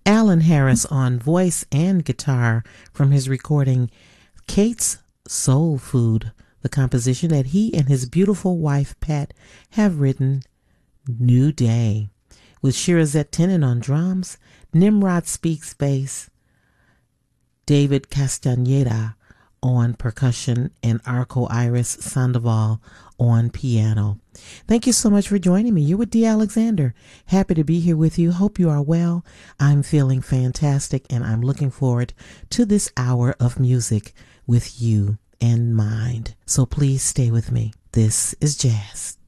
Alan Harris on voice and guitar from his recording Kate's Soul Food, the composition that he and his beautiful wife Pat have written, New Day, with Shirazette Tennant on drums, Nimrod Speaks bass, David Castaneda on percussion, and Arco Iris Sandoval on piano. Thank you so much for joining me. You're with Dee Alexander. Happy to be here with you. Hope you are well. I'm feeling fantastic, and I'm looking forward to this hour of music with you in mind. So please stay with me. This is Jazz.